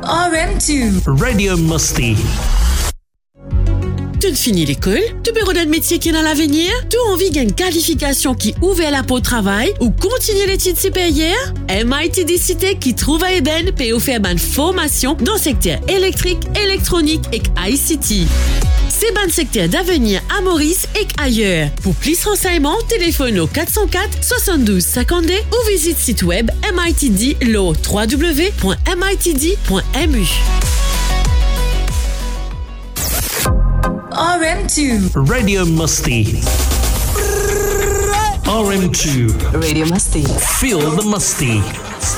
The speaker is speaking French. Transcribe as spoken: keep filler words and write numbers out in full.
R M two. Radio Musty. Tu finis l'école, tu peux regarder le métier qui est dans l'avenir, tu as envie d'une qualification qui ouvre la pour le travail ou continuer l'étude supérieure? M I T D Cité qui trouve à Eden peut offrir une formation dans le secteur électrique, électronique et I C T. C'est un secteur d'avenir à Maurice et ailleurs. Pour plus de renseignements, téléphone au quatre zéro quatre, soixante-douze cinquante-deux ou visite site web M I T D L O w w w point m i t d point m u. R M two. Radio Musty. R M two. Radio Musty. Feel the musty.